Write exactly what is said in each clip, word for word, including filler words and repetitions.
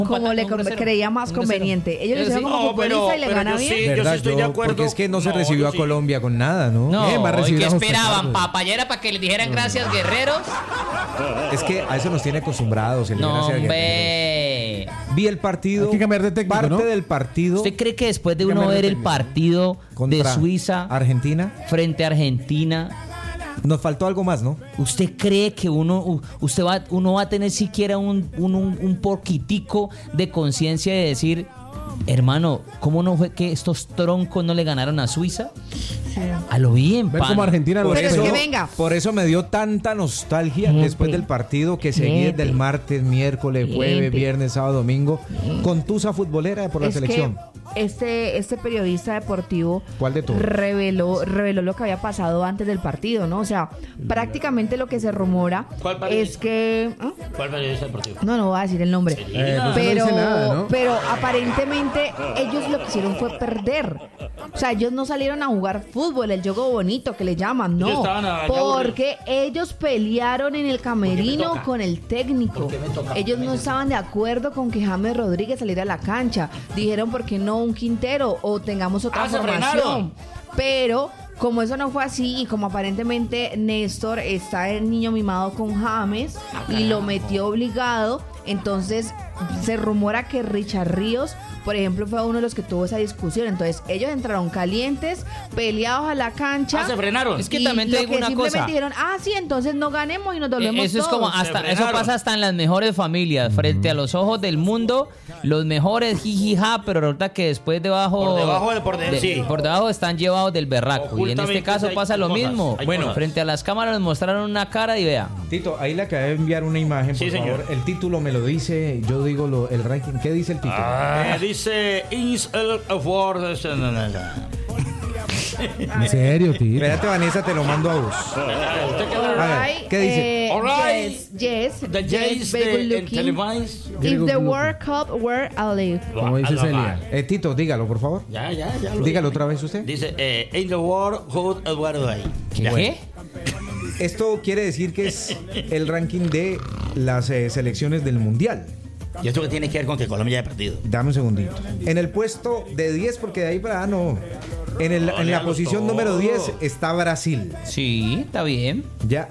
como le creía más conveniente. Ellos lo hicieron como futbolista y le gana bien. Sí, yo sí estoy de acuerdo. Porque es que no se No, recibió yo a sí. Colombia con nada, ¿no? No, Bien, va a ¿y recibir qué a José esperaban? Carlos. ¿Papayera para que les dijeran gracias, guerreros? Es que a eso nos tiene acostumbrados. El No, gracias, hombre. Vi el partido. Hay que cambiar de técnico, parte ¿no? del partido. ¿Usted cree que después de Hay que uno cambiar ver de el técnico. partido de Contra Suiza Argentina, frente a Argentina, nos faltó algo más, ¿no? ¿usted cree que uno u- usted va uno va a tener siquiera un un, un, un poquitico de conciencia de decir, hermano, ¿cómo no fue que estos troncos no le ganaron a Suiza? A lo bien, Ver pana. cómo Argentina lo Pero es pegó. que venga. Por eso me dio tanta nostalgia Jefe. después del partido que seguí Jefe. del martes, miércoles, jueves, Jefe. viernes, sábado, domingo, con tusa futbolera por la Es selección. que este, este periodista deportivo ¿Cuál de todos? reveló, reveló lo que había pasado antes del partido, ¿no? O sea, prácticamente lo que se rumora ¿Cuál periodista? es que... ¿ah? ¿Cuál periodista deportivo? No, no voy a decir el nombre. Eh, pues pero, no dice nada, ¿no? pero aparentemente ellos lo que hicieron fue perder. O sea, ellos no salieron a jugar fútbol, el juego bonito que le llaman, Ellos no. estaban allá Porque ellos pelearon en el camerino toca? con el técnico. ¿Por qué me toca? Ellos no estaban de acuerdo con que James Rodríguez saliera a la cancha. Dijeron, ¿por qué no un Quintero o tengamos otra Ah, se formación? frenaron. Pero como eso no fue así y como aparentemente Néstor está el niño mimado con James y lo metió obligado, entonces se rumora que Richard Ríos, por ejemplo, fue uno de los que tuvo esa discusión. Entonces ellos entraron calientes, peleados a la cancha. Ah, se frenaron. Es que y también te lo digo que una simplemente cosa. dijeron, ah, sí, entonces no ganemos y nos doblemos Eh, Eso es todos. como hasta Se eso frenaron. pasa hasta en las mejores familias, frente a los ojos del mundo, los mejores jijija, pero resulta que después debajo Por debajo del- por de- sí. por debajo están llevados del berraco. Y en Ocultamente este caso hay pasa lo cosas, mismo. hay Bueno, cosas. frente a las cámaras nos mostraron una cara y vea. Tito, ahí le acabé de enviar una imagen, por Sí, señor. favor. El título me lo dice, yo digo lo, el ranking. ¿Qué dice el título? Eh, dice Is el Award. En serio, tío. Espérate, Vanessa, te lo mando a vos. Alright, ¿qué dice? eh, Alright. Yes, yes, The yes, Jays very good de looking. Televised. If the World Cup were a live. Como dice Celia. Eh, Tito, dígalo, por favor. Ya, ya, ya. lo Dígalo dije. otra vez usted. Dice eh, In the World Cup Award Day. ¿Qué? Esto quiere decir que es el ranking de las eh, selecciones del Mundial. ¿Y esto qué tiene que ver con que Colombia haya perdido? Dame un segundito. En el puesto de diez, porque de ahí para ah, no. En, el, No, en la léalos posición todos. número diez está Brasil. Sí, está bien. Ya.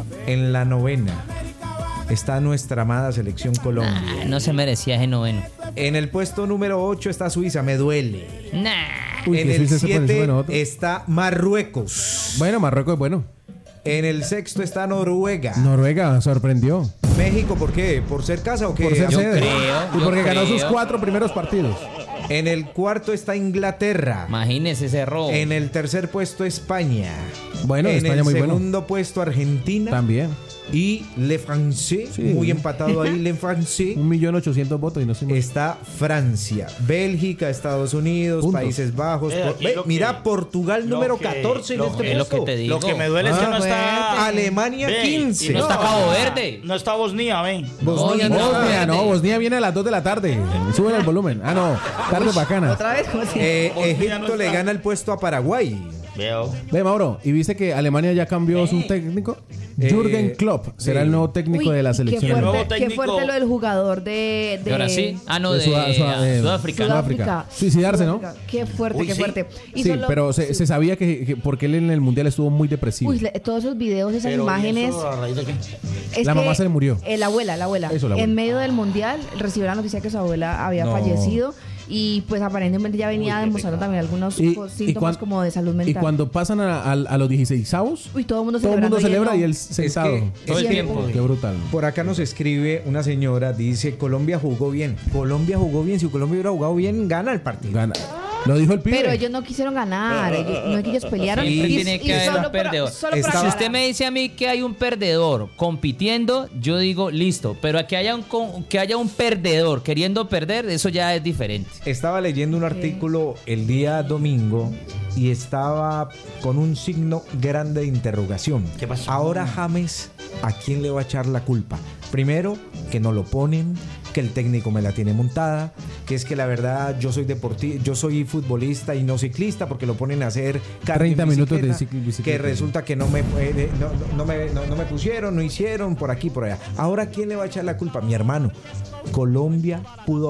En la novena está nuestra amada selección Colombia. Ah, no se merecía ese noveno. En el puesto número ocho está Suiza, me duele. Nah. Uy, en que el Suiza se pone encima de siete nosotros. está Marruecos. Bueno, Marruecos es bueno. En el sexto está Noruega. Noruega sorprendió. México, ¿por qué? ¿Por ser casa o qué? Por ser Yo sede. creo, Y yo porque ganó sus creo. cuatro primeros partidos. En el cuarto está Inglaterra. Imagínese ese robo. En el tercer puesto España. Bueno, en España el muy bueno. segundo puesto Argentina. También. Y Le Français, Sí. muy empatado ahí, Le Français. Un millón ochocientos votos y no sé más. Está Francia, Bélgica, Estados Unidos, Puntos. Países Bajos. Eh, Por- aquí ve, lo que- mira, Portugal lo número que- catorce en lo este que- lo que puesto. te digo. Lo que me duele es que Ah, no está. Alemania Ve, quince. y No está Cabo Verde. No está Bosnia, ven. Bosnia, No, no. Bosnia, no, Bosnia viene a las dos de la tarde. Suben el volumen. Ah, no, tarde bacana. Otra vez, como si... Eh, Bosnia Egipto no le está. gana el puesto a Paraguay. Veo. Ve, Mauro, ¿y viste que Alemania ya cambió su técnico? Eh, Jürgen Klopp será sí. el nuevo técnico Uy, de la qué selección. El nuevo fuerte, qué técnico. fuerte lo del jugador de... ¿De ahora sí? Ah, no, de, De Sudá- Sudá- de- Sudáfrica. Sudáfrica. Suicidarse, ¿no? Sudáfrica. Qué fuerte, Uy, qué sí. fuerte. Y Sí, solo- pero se, sí. se sabía que, que porque él en el mundial estuvo muy depresivo. Uy, le- todos esos videos, esas Pero, ¿y imágenes... eso a raíz de qué? Es La que, mamá se le murió. eh, la abuela, la abuela. Eso, la abuela. En medio del mundial recibió la noticia que su abuela había No. fallecido y pues aparentemente ya venía demostrando también algunos Y- co- y síntomas cuan- como de salud Y mental. cuando pasan a, a- a los dieciseisavos, Uy, todo el mundo todo el celebrando mundo celebra no. y él sentado. que- Todo el Siempre. tiempo. Qué brutal. Por acá nos escribe una señora, dice, Colombia jugó bien. Colombia jugó bien. Si Colombia hubiera jugado bien, gana el partido. Gana. Lo dijo el pibe. Pero ellos no quisieron ganar, ellos- no es que ellos pelearon. Siempre y- tiene y que haber solo un por- perdedor. solo por Estaba- Si ahora. usted me dice a mí que hay un perdedor compitiendo, yo digo listo. Pero que haya un con- que haya un perdedor queriendo perder, eso ya es diferente. Estaba leyendo un artículo el día domingo y estaba con un signo grande de interrogación. ¿Qué pasó? Ahora James, ¿a quién le va a echar la culpa? Primero, que no lo ponen, que el técnico me la tiene montada, que es que la verdad yo soy deporti yo soy futbolista y no ciclista porque lo ponen a hacer cardio en treinta minutos de bicicleta, cicl- bicicleta. que resulta que no me puede- no, no- no me, no- no me pusieron, no hicieron por aquí por allá. Ahora ¿quién le va a echar la culpa? Mi hermano. Colombia pudo